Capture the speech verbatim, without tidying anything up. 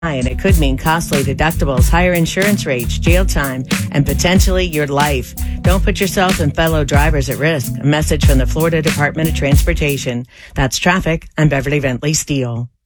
and it could mean costly deductibles, higher insurance rates, jail time, and potentially your life. Don't put yourself and fellow drivers at risk. A message from the Florida Department of Transportation. That's traffic. I'm Beverly Bentley Steele.